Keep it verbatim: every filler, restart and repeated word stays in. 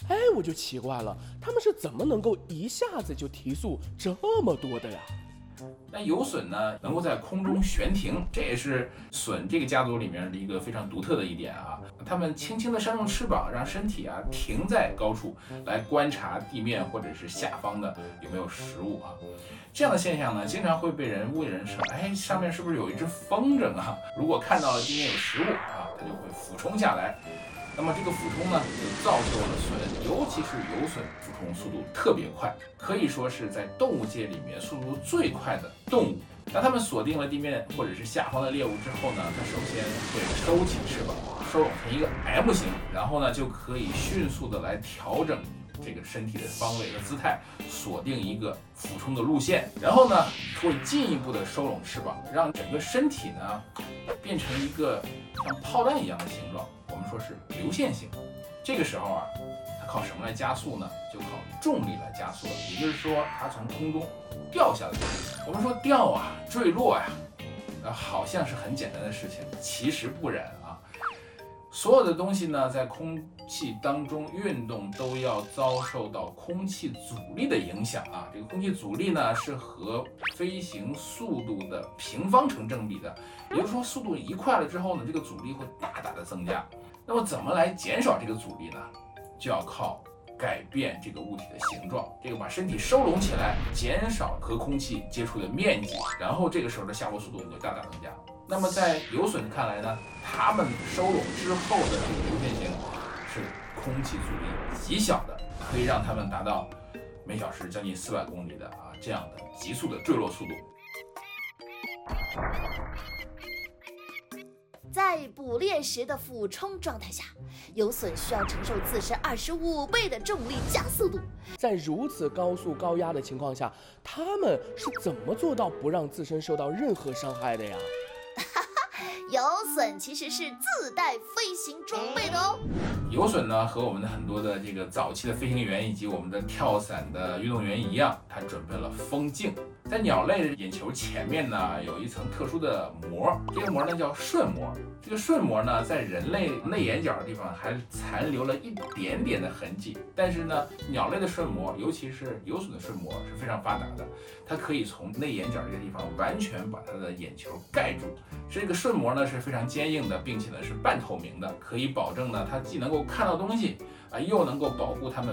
哎，我就奇怪了，他们是怎么能够一下子就提速这么多的呀？ 那游隼呢，能够在空中悬停，这也是隼这个家族里面的一个非常独特的一点啊。它们轻轻地扇动翅膀，让身体啊停在高处，来观察地面或者是下方的有没有食物啊。这样的现象呢，经常会被人误认成，哎，上面是不是有一只风筝啊？如果看到了地面有食物啊，它就会俯冲下来。那么这个俯冲呢，就造就了隼，尤其是游隼俯冲速度特别快，可以说是在动物界里面速度最快的动物。当它们锁定了地面或者是下方的猎物之后呢，它首先会收起翅膀，收拢成一个 M 型，然后呢就可以迅速的来调整这个身体的方位和姿态，锁定一个俯冲的路线，然后呢会进一步的收拢翅膀，让整个身体呢变成一个像炮弹一样的形状，我们说是流线型。这个时候啊，它靠什么来加速呢？就靠重力来加速了。也就是说，它从空中掉下来。我们说掉啊，坠落呀、啊，好像是很简单的事情，其实不然啊。所有的东西呢，在空气当中运动都要遭受到空气阻力的影响啊。这个空气阻力呢，是和飞行速度的平方成正比的。也就是说，速度一快了之后呢，这个阻力会大大的增加。那么怎么来减少这个阻力呢？就要靠改变这个物体的形状，这个把身体收拢起来，减少和空气接触的面积，然后这个时候的下落速度会大大增加。那么在游隼看来呢，它们收拢之后的这个流线型是空气阻力极小的，可以让它们达到每小时将近四百公里的啊这样的急速的坠落速度。 在捕猎时的俯冲状态下，游隼需要承受自身二十五倍的重力加速度。 在如此高速高压的情况下，他们是怎么做到不让自身受到任何伤害的呀？ 游隼其实是自带飞行装备的哦。 游隼呢，和我们的很多的这个早期的飞行员以及我们的跳伞的运动员一样，它准备了风镜。在鸟类的眼球前面呢，有一层特殊的膜，这个膜呢叫瞬膜。这个瞬膜呢，在人类内眼角的地方还残留了一点点的痕迹，但是呢，鸟类的瞬膜，尤其是游隼的瞬膜是非常发达的，它可以从内眼角这个地方完全把它的眼球盖住。这个瞬膜呢是非常坚硬的，并且呢是半透明的，可以保证呢它既能够看到东西啊，又能够保护它们